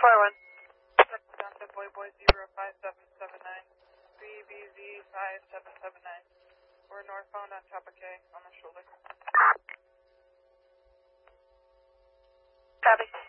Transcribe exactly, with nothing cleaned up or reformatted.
four one. Delta Boy Boy zero five seven seven nine. B B Z five seven seven nine. We're northbound on top of K on the shoulder. Copy.